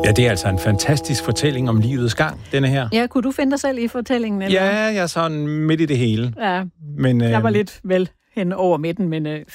Ja, det er altså en fantastisk fortælling om livets gang, denne her. Ja, kunne du finde dig selv i fortællingen? Eller? Ja, jeg er sådan midt i det hele. Ja, men, jeg var lidt vel hen over midten, men